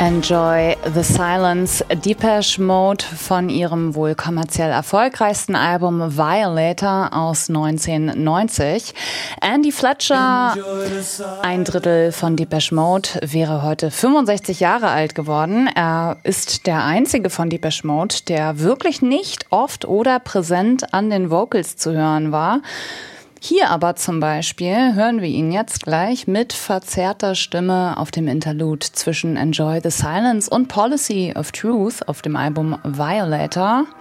Enjoy the Silence, Depeche Mode von ihrem wohl kommerziell erfolgreichsten Album Violator aus 1990. Andy Fletcher, ein Drittel von Depeche Mode, wäre heute 65 Jahre alt geworden. Er ist der einzige von Depeche Mode, der wirklich nicht oft oder präsent an den Vocals zu hören war. Hier aber zum Beispiel hören wir ihn jetzt gleich mit verzerrter Stimme auf dem Interlude zwischen Enjoy the Silence und Policy of Truth auf dem Album Violator.